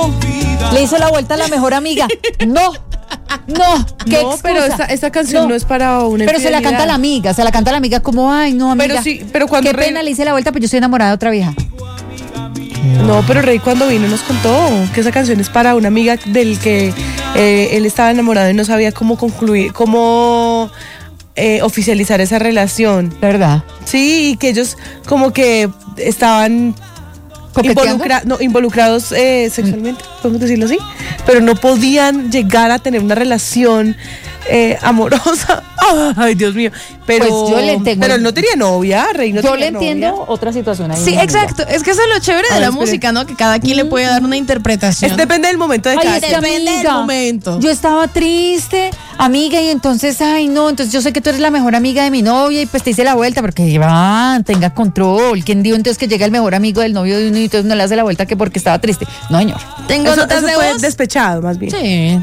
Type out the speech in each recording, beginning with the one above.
No. Le hizo la vuelta a la mejor amiga. No, qué No, excusa. pero esta canción no es para una Pero se la canta a la amiga, como, ay, no, amiga. Pero sí, pero cuando qué pena, le hice la vuelta, pero yo estoy enamorada de otra vieja. No, pero Rey cuando vino nos contó que esa canción es para una amiga del que él estaba enamorado y no sabía cómo concluir, cómo oficializar esa relación. ¿Verdad? Sí, y que ellos como que estaban involucrados sexualmente, podemos decirlo así, pero no podían llegar a tener una relación amorosa. Ay, Dios mío. Pero, pues yo le tengo, pero él no tenía novia, Rey no yo tenía le entiendo novia. otra situación ahí. Sí, exacto. Es que eso es lo chévere de la música, ¿no? Que cada quien le puede dar una interpretación. Depende del momento de cada quien. Depende del momento. Yo estaba triste, amiga, y entonces, ay, no, entonces yo sé que tú eres la mejor amiga de mi novia y pues te hice la vuelta, porque tenga control. ¿Quién dijo entonces que llega el mejor amigo del novio de uno y entonces no le hace la vuelta que porque estaba triste? No, señor. Tengo notas de fue voz. despechado, más bien. Sí.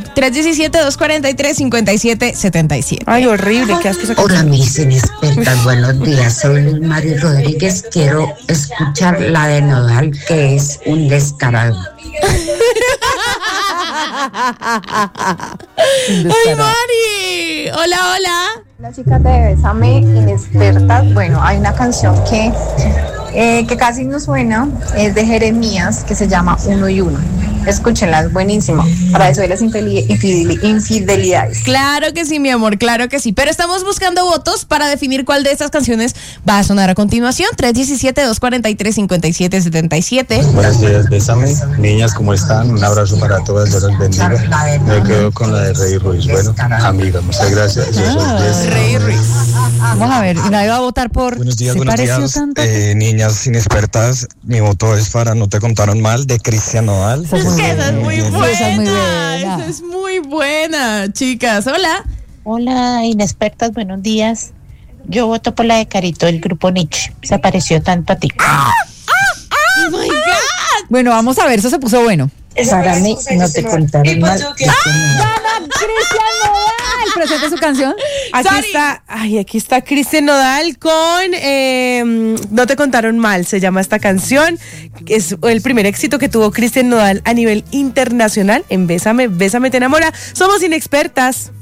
317-243-5777. Ay, horrible, qué asco esa canción. Hola, mis inexpertas, buenos días. Soy Mari Rodríguez. Quiero escuchar la de Nodal, que es un descarado. ¡Ay, Mari! Hola, hola. Las chicas de Bésame, inexpertas. Bueno, hay una canción que casi no suena, es de Jeremías, que se llama Uno y Uno. Escúchenla, es buenísimo. Para eso de las infidelidades. Claro que sí, mi amor, claro que sí. Pero estamos buscando votos para definir cuál de estas canciones va a sonar a continuación. 317-243-5777. Buenos días, Bésame. Niñas, ¿cómo están? Un abrazo para todas, Dios los bendiga. Me quedo con la de Rey Ruiz. Bueno, amiga, muchas gracias. Rey Ruiz. Vamos a ver, y nadie va a votar por. Buenos días, ¿Se buenos pareció días. tanto? Niñas inexpertas, mi voto es para No te contaron mal, de Cristian Nodal. Es que esa es muy buena. Esa es muy buena. Esa es muy buena, chicas. Hola. Hola, inexpertas, buenos días. Yo voto por la de Carito del grupo Nietzsche. Se pareció tanto a ti. Oh my God. Bueno, vamos a ver, eso se puso bueno. Para mí, no te contaron mal. ¡Gana Cristian Nodal! ¿Presenta su canción? Aquí está Cristian Nodal con No te contaron mal, se llama esta canción. Es el primer éxito que tuvo Cristian Nodal a nivel internacional en Bésame, Bésame te enamora. Somos inexpertas.